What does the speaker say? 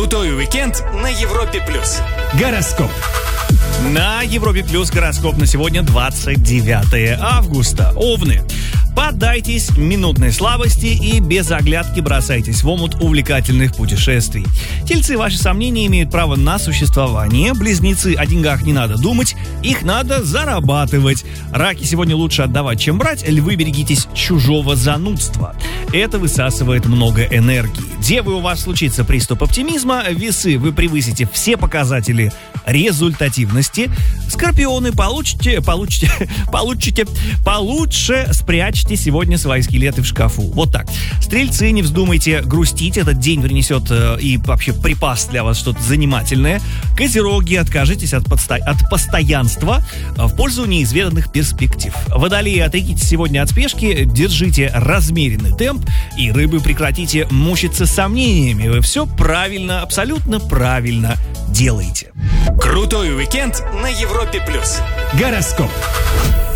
Крутой уикенд на Европе+. Гороскоп. На Европе Плюс гороскоп на сегодня 29 августа. Овны. Поддайтесь минутной слабости и без оглядки бросайтесь в омут увлекательных путешествий. Тельцы, ваши сомнения имеют право на существование. Близнецы, о деньгах не надо думать, их надо зарабатывать. Раки, сегодня лучше отдавать, чем брать. Львы, берегитесь чужого занудства. Это высасывает много энергии. Девы, у вас случится приступ оптимизма. Весы, вы превысите все показатели результативности. Скорпионы, получше спрячьте сегодня свои скелеты в шкафу. Вот так. Стрельцы, не вздумайте грустить. Этот день принесет и вообще припас для вас что-то занимательное. Козероги, откажитесь от постоянства в пользу неизведанных перспектив. Водолеи, отрекитесь сегодня от спешки, держите размеренный темп, и рыбы, прекратите мучиться сомнениями. Вы все правильно, абсолютно правильно делаете. Крутой уикенд на Европе+. Гороскоп.